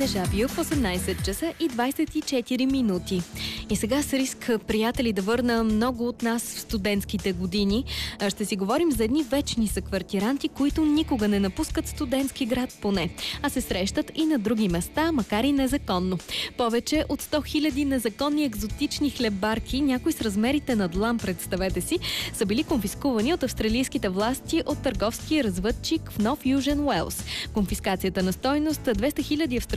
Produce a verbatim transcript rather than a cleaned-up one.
Дежавю в осемнайсет часа и двайсет и четири минути. И сега с риск, приятели, да върна много от нас в студентските години. Ще си говорим за едни вечни съквартиранти, които никога не напускат студентски град поне, а се срещат и на други места, макар и незаконно. Повече от сто хиляди незаконни екзотични хлебарки, някои с размерите на длан, представете си, са били конфискувани от австралийските власти от търговски развъдчик в Нов Южен Уелс. Конфискацията на стойност двеста хиляди австралийски